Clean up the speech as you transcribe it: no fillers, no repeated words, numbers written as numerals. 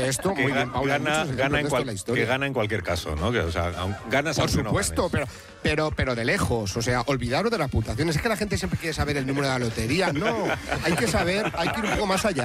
esto, muy bien, Paula, hay muchos ejemplos de esto en la historia. Que gana en cualquier caso, ¿no? Que, o sea, ganas por aunque no supuesto, ganes. pero de lejos. O sea, olvidaros de las puntuaciones. Es que la gente siempre quiere saber el número de la lotería. No, hay que saber, hay que ir un poco más allá.